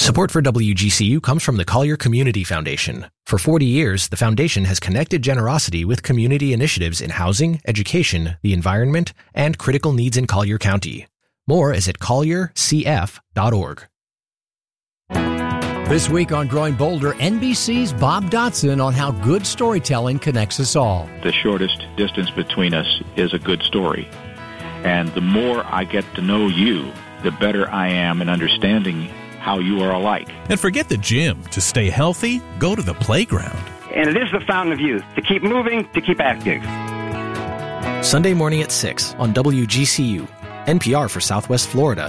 Support for WGCU comes from the Collier Community Foundation. For 40 years, the foundation has connected generosity with community initiatives in housing, education, the environment, and critical needs in Collier County. More is at colliercf.org. This week on Growing Bolder, NBC's Bob Dotson on how good storytelling connects us all. The shortest distance between us is a good story. And the more I get to know you, the better I am in understanding how you are alike. And forget the gym. To stay healthy, go to the playground. And it is the fountain of youth. To keep moving, to keep active. Sunday morning at 6 on WGCU, NPR for Southwest Florida.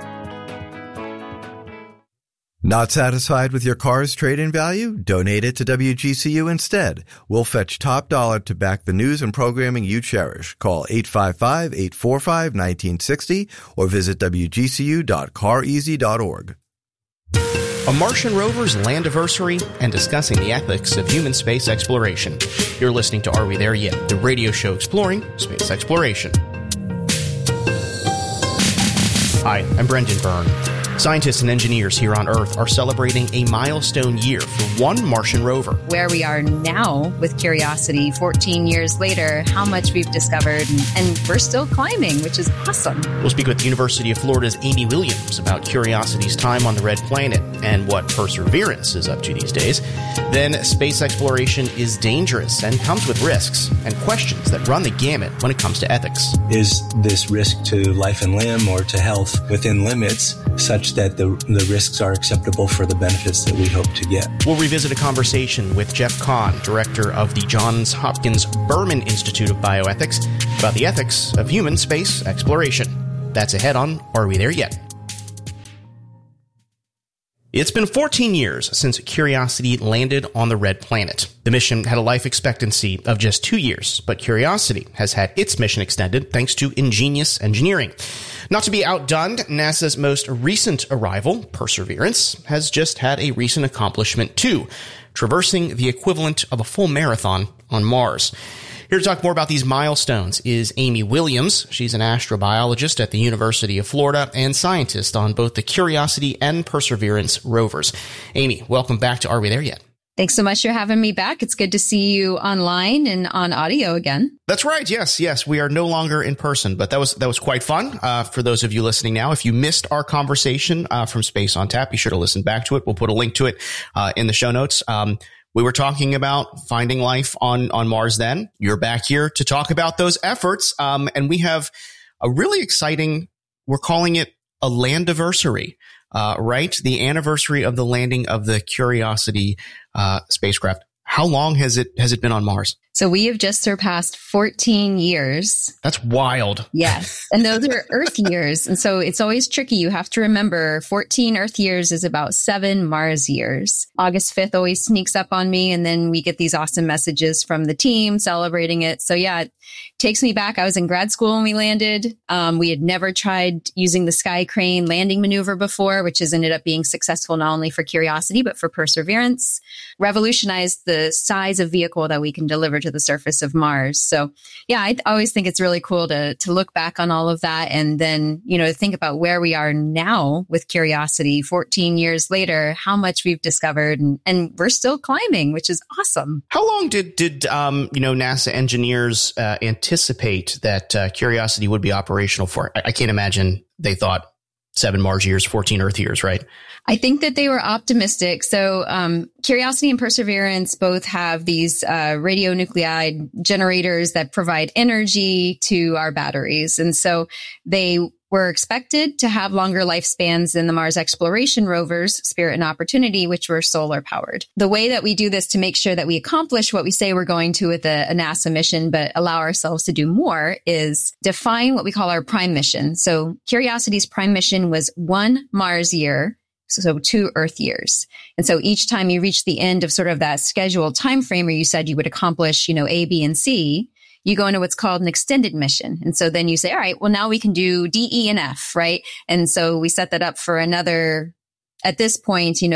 Not satisfied with your car's trade-in value? Donate it to WGCU instead. We'll fetch top dollar to back the news and programming you cherish. Call 855-845-1960 or visit wgcu.careasy.org. A Martian rover's landiversary and discussing the ethics of human space exploration. You're listening to Are We There Yet? The radio show exploring space exploration. Hi, I'm Brendan Byrne. Scientists and engineers here on Earth are celebrating a milestone year for one Martian rover. Where we are now with Curiosity, 14 years later, how much we've discovered, and we're still climbing, which is awesome. We'll speak with the University of Florida's Amy Williams about Curiosity's time on the Red Planet and what Perseverance is up to these days. Then, space exploration is dangerous and comes with risks and questions that run the gamut when it comes to ethics. Is this risk to life and limb or to health within limits such that the risks are acceptable for the benefits that we hope to get? We'll revisit a conversation with Jeff Kahn, director of the Johns Hopkins Berman Institute of Bioethics, about the ethics of human space exploration. That's ahead on Are We There Yet? It's been 14 years since Curiosity landed on the Red Planet. The mission had a life expectancy of just 2 years, but Curiosity has had its mission extended thanks to ingenious engineering. Not to be outdone, NASA's most recent arrival, Perseverance, has just had a recent accomplishment too, traversing the equivalent of a full marathon on Mars. Here to talk more about these milestones is Amy Williams. She's an astrobiologist at the University of Florida and scientist on both the Curiosity and Perseverance rovers. Amy, welcome back to Are We There Yet? Thanks so much for having me back. It's good to see you online and on audio again. That's right. Yes. We are no longer in person, but that was quite fun. For those of you listening now, if you missed our conversation from Space on Tap, be sure to listen back to it. We'll put a link to it in the show notes. We were talking about finding life on Mars then. You're back here to talk about those efforts. And we have a really exciting, we're calling it a landiversary, right? The anniversary of the landing of the Curiosity spacecraft. How long has it been on Mars? So we have just surpassed 14 years. That's wild. Yes. And those are Earth years. And so it's always tricky. You have to remember 14 Earth years is about 7 Mars years. August 5th always sneaks up on me. And then we get these awesome messages from the team celebrating it. So yeah, it takes me back. I was in grad school when we landed. We had never tried using the sky crane landing maneuver before, which has ended up being successful not only for Curiosity, but for Perseverance. Revolutionized the size of vehicle that we can deliver to the surface of Mars. So yeah, I always think it's really cool to look back on all of that and then, think about where we are now with Curiosity 14 years later, how much we've discovered and we're still climbing, which is awesome. How long did NASA engineers anticipate that Curiosity would be operational for? I can't imagine they thought 7 Mars years, 14 Earth years, right? I think that they were optimistic. So Curiosity and Perseverance both have these radionuclide generators that provide energy to our batteries. And so they were expected to have longer lifespans than the Mars exploration rovers, Spirit and Opportunity, which were solar powered. The way that we do this to make sure that we accomplish what we say we're going to with a NASA mission, but allow ourselves to do more is define what we call our prime mission. So Curiosity's prime mission was 1 Mars year. So 2 Earth years. And so each time you reach the end of sort of that scheduled time frame where you said you would accomplish, A, B, and C, you go into what's called an extended mission. And so then you say, all right, well, now we can do D, E, and F, right? And so we set that up for another, at this point, 1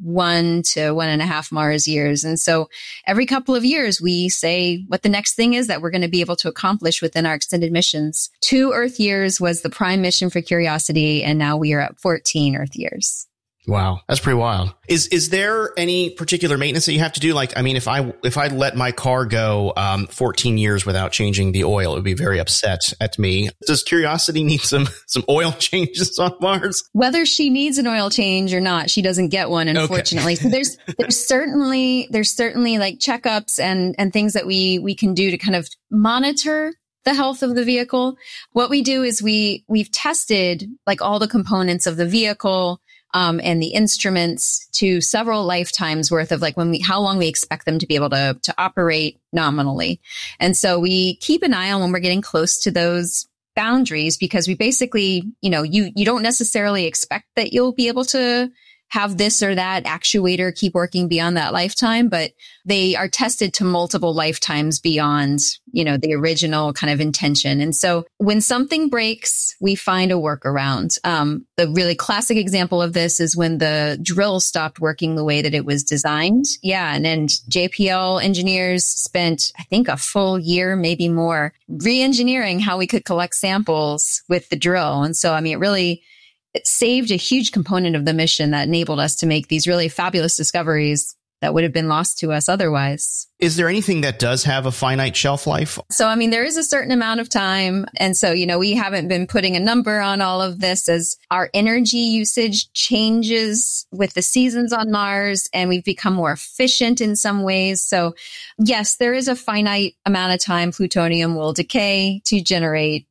to 1.5 Mars years. And so every couple of years, we say what the next thing is that we're going to be able to accomplish within our extended missions. 2 Earth years was the prime mission for Curiosity, and now we are at 14 Earth years. Wow. That's pretty wild. Is there any particular maintenance that you have to do? Like, I mean, if I let my car go 14 years without changing the oil, it would be very upset at me. Does Curiosity need some oil changes on Mars? Whether she needs an oil change or not, she doesn't get one, unfortunately. Okay. So there's certainly like checkups and things that we can do to kind of monitor the health of the vehicle. What we do is we've tested like all the components of the vehicle, and the instruments to several lifetimes worth of like how long we expect them to be able to operate nominally. And so we keep an eye on when we're getting close to those boundaries, because we basically, you don't necessarily expect that you'll be able to have this or that actuator keep working beyond that lifetime, but they are tested to multiple lifetimes beyond, the original kind of intention. And so when something breaks, we find a workaround. The really classic example of this is when the drill stopped working the way that it was designed. Yeah. And then JPL engineers spent, I think, a full year, maybe more, re-engineering how we could collect samples with the drill. And so, it saved a huge component of the mission that enabled us to make these really fabulous discoveries that would have been lost to us otherwise. Is there anything that does have a finite shelf life? So, there is a certain amount of time. And so, we haven't been putting a number on all of this as our energy usage changes with the seasons on Mars, and we've become more efficient in some ways. So yes, there is a finite amount of time plutonium will decay to generate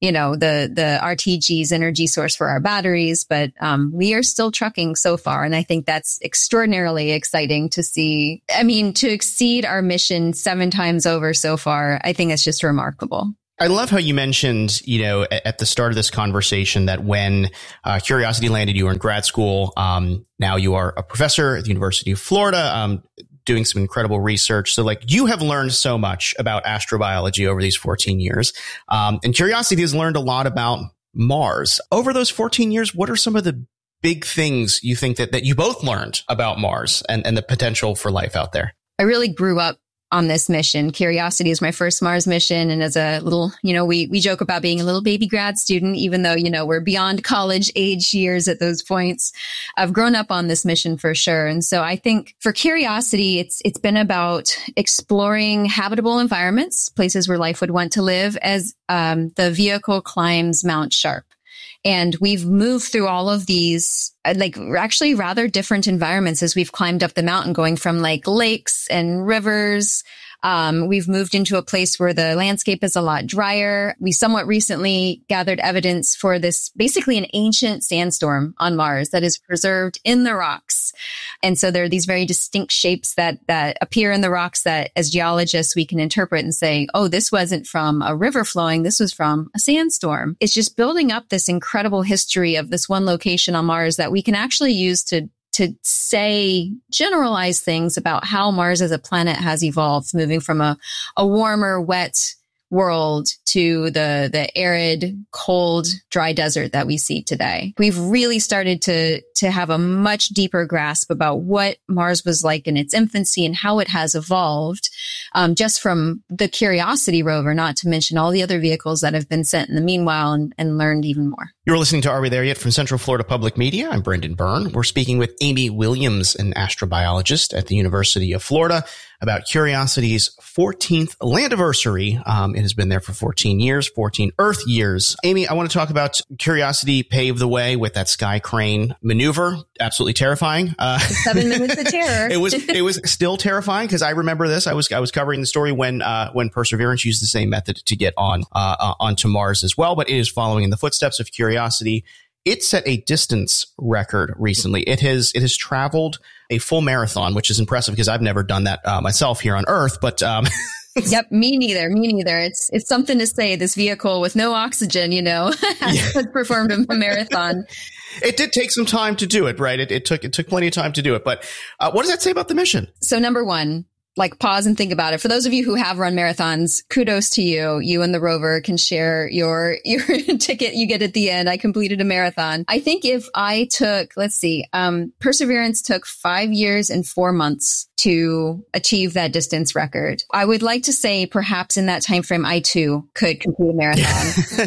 the RTG's energy source for our batteries, but we are still trucking so far. And I think that's extraordinarily exciting to see. To exceed our mission 7 times over so far, I think it's just remarkable. I love how you mentioned, at the start of this conversation that when Curiosity landed, you were in grad school. Now you are a professor at the University of Florida. Doing some incredible research. So you have learned so much about astrobiology over these 14 years. And Curiosity has learned a lot about Mars. Over those 14 years, what are some of the big things you think that you both learned about Mars and the potential for life out there? I really grew up on this mission. Curiosity is my first Mars mission. And as a little, we joke about being a little baby grad student, even though, we're beyond college age years at those points. I've grown up on this mission for sure. And so I think for Curiosity, it's been about exploring habitable environments, places where life would want to live as the vehicle climbs Mount Sharp. And we've moved through all of these, actually rather different environments as we've climbed up the mountain, going from lakes and rivers. We've moved into a place where the landscape is a lot drier. We somewhat recently gathered evidence for this, basically an ancient sandstorm on Mars that is preserved in the rocks. And so there are these very distinct shapes that appear in the rocks that as geologists, we can interpret and say, oh, this wasn't from a river flowing. This was from a sandstorm. It's just building up this incredible history of this one location on Mars that we can actually use to say generalized things about how Mars as a planet has evolved, moving from a warmer, wet world to the arid, cold, dry desert that we see today. We've really started to have a much deeper grasp about what Mars was like in its infancy and how it has evolved, just from the Curiosity rover, not to mention all the other vehicles that have been sent in the meanwhile and learned even more. You're listening to Are We There Yet? From Central Florida Public Media. I'm Brendan Byrne. We're speaking with Amy Williams, an astrobiologist at the University of Florida, about Curiosity's 14th landiversary. It has been there for 14 years, 14 Earth years. Amy, I want to talk about Curiosity paved the way with that sky crane maneuver. Absolutely terrifying. 7 minutes of terror. It was still terrifying because I remember this. I was covering the story when Perseverance used the same method to get onto Mars as well, but it is following in the footsteps of Curiosity. It set a distance record recently. It has traveled a full marathon, which is impressive because I've never done that myself here on Earth. But yep, me neither. It's something to say this vehicle with no oxygen, has performed a marathon. It did take some time to do it, right? It took plenty of time to do it. But what does that say about the mission? So number one, like pause and think about it. For those of you who have run marathons, kudos to you. You and the rover can share your ticket you get at the end. I completed a marathon. I think if I took, Perseverance took 5 years and 4 months to achieve that distance record. I would like to say perhaps in that time frame, I too could complete a marathon.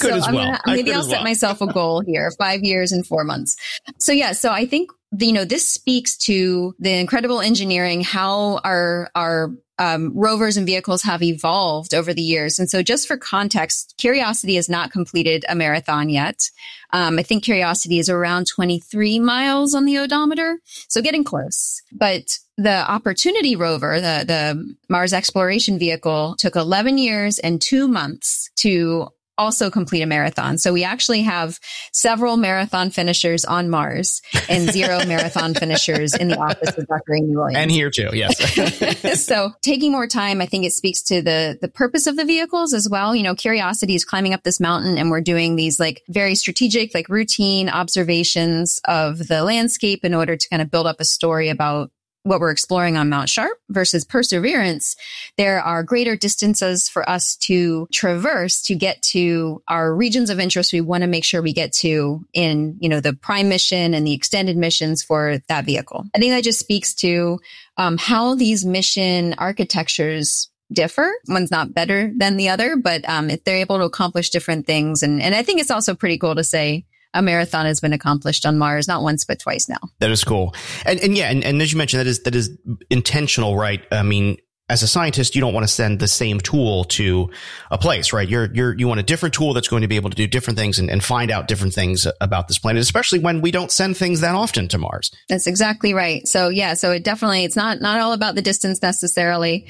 I'll set myself a goal here, 5 years and 4 months. So I think, this speaks to the incredible engineering, how our rovers and vehicles have evolved over the years. And so just for context, Curiosity has not completed a marathon yet. I think Curiosity is around 23 miles on the odometer. So getting close. But the Opportunity rover, the Mars exploration vehicle, took 11 years and 2 months to also complete a marathon. So we actually have several marathon finishers on Mars and 0 marathon finishers in the office of Dr. Amy Williams. And here too, yes. So taking more time, I think it speaks to the purpose of the vehicles as well. Curiosity is climbing up this mountain and we're doing these like very strategic, like routine observations of the landscape in order to kind of build up a story about what we're exploring on Mount Sharp. Versus Perseverance, there are greater distances for us to traverse to get to our regions of interest we want to make sure we get to in, the prime mission and the extended missions for that vehicle. I think that just speaks to how these mission architectures differ. One's not better than the other, but if they're able to accomplish different things. And I think it's also pretty cool to say a marathon has been accomplished on Mars, not once, but twice now. That is cool. And as you mentioned, that is intentional, right? I mean, as a scientist, you don't want to send the same tool to a place, right? You want a different tool that's going to be able to do different things and find out different things about this planet, especially when we don't send things that often to Mars. That's exactly right. So it's not all about the distance necessarily.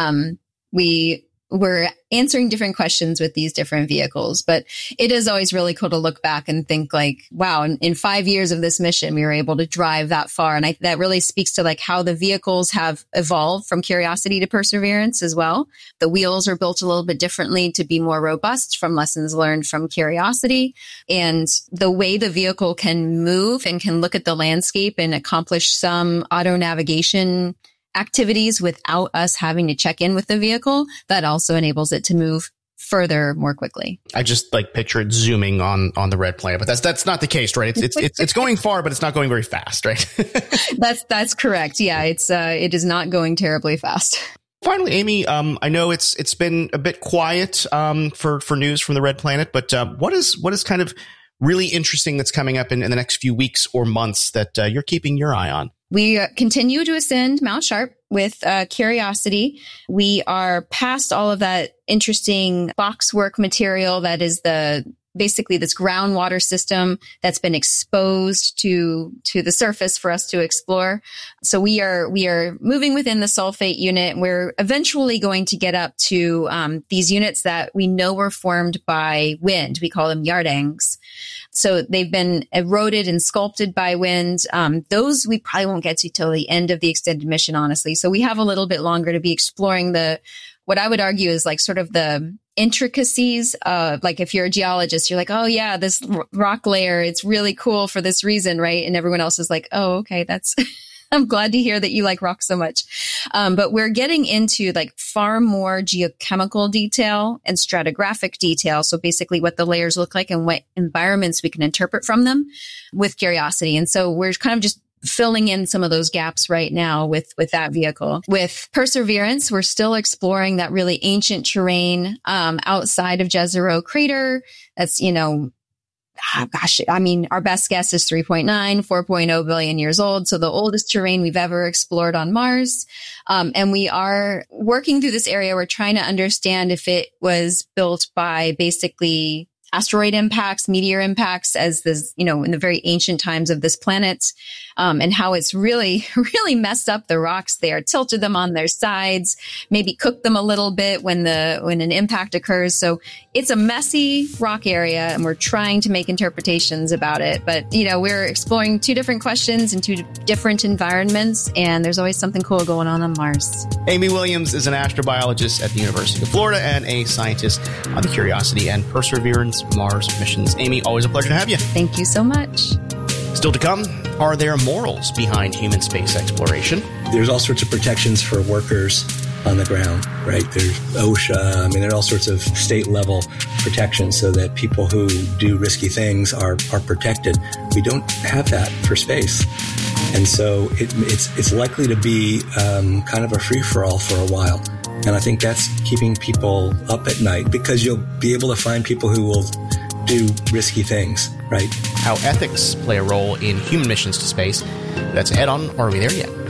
We're answering different questions with these different vehicles, but it is always really cool to look back and think like, wow, in 5 years of this mission, we were able to drive that far. And that really speaks to like how the vehicles have evolved from Curiosity to Perseverance as well. The wheels are built a little bit differently to be more robust from lessons learned from Curiosity. And the way the vehicle can move and can look at the landscape and accomplish some auto navigation activities without us having to check in with the vehicle, that also enables it to move further more quickly. I just like picture it zooming on the red planet, but that's not the case, right? It's going far, but it's not going very fast, right? That's correct. Yeah, it is not going terribly fast. Finally, Amy, I know it's been a bit quiet for news from the red planet, but what is kind of really interesting that's coming up in the next few weeks or months that you're keeping your eye on? We continue to ascend Mount Sharp with Curiosity. We are past all of that interesting boxwork material that is basically this groundwater system that's been exposed to the surface for us to explore. So we are moving within the sulfate unit. We're eventually going to get up to these units that we know were formed by wind. We call them yardangs. So they've been eroded and sculpted by wind. Those we probably won't get to till the end of the extended mission, honestly. So we have a little bit longer to be exploring what I would argue is like sort of the intricacies of, like, if you're a geologist, you're like, oh yeah, this rock layer, it's really cool for this reason, right? And everyone else is like, oh, okay, that's, I'm glad to hear that you like rock so much. But we're getting into like far more geochemical detail and stratigraphic detail. So basically what the layers look like and what environments we can interpret from them with Curiosity. And so we're kind of just filling in some of those gaps right now with that vehicle. With Perseverance, we're still exploring that really ancient terrain outside of Jezero Crater. That's, our best guess is 4.0 billion years old. So the oldest terrain we've ever explored on Mars. And we are working through this area. We're trying to understand if it was built by basically asteroid impacts, meteor impacts as this, in the very ancient times of this planet, and how it's really, really messed up the rocks there, tilted them on their sides, maybe cooked them a little bit when an impact occurs. So it's a messy rock area and we're trying to make interpretations about it. But, we're exploring two different questions in two different environments, and there's always something cool going on Mars. Amy Williams is an astrobiologist at the University of Florida and a scientist on the Curiosity and Perseverance Mars missions. Amy, always a pleasure to have you. Thank you so much. Still to come, are there morals behind human space exploration? there's all sorts of protections for workers on the ground, right? There's OSHA. I mean, there are all sorts of state level protections so that people who do risky things are protected. We don't have that for space. And so it's likely to be kind of a free-for-all for a while. And I think that's keeping people up at night, because you'll be able to find people who will do risky things, right? How ethics play a role in human missions to space. That's ahead on Are We There Yet?